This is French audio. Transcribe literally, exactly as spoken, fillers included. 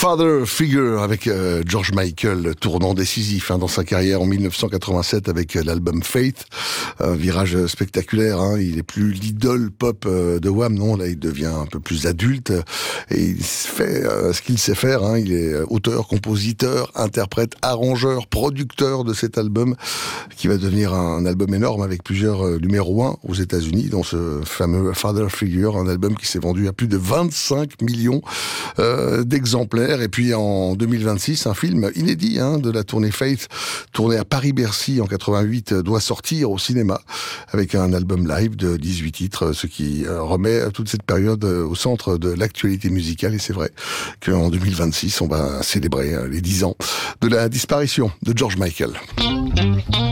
Father Figure avec euh, George Michael, tournant décisif hein, dans sa carrière en mille neuf cent quatre-vingt-sept avec euh, l'album Faith, un virage spectaculaire. Hein, il est plus l'idole pop euh, de Wham, non, là il devient un peu plus adulte et il fait euh, ce qu'il sait faire. Hein, il est auteur, compositeur, interprète, arrangeur, producteur de cet album qui va devenir un, un album énorme avec plusieurs euh, numéros un aux États-Unis, dans ce fameux Father Figure, un album qui s'est vendu à plus de vingt-cinq millions euh, d'exemplaires. Et puis en deux mille vingt-six, un film inédit hein, de la tournée Faith, tourné à Paris-Bercy en quatre-vingt-huit, doit sortir au cinéma avec un album live de dix-huit titres, ce qui remet toute cette période au centre de l'actualité musicale. Et c'est vrai qu'en deux mille vingt-six, on va célébrer les dix ans de la disparition de George Michael.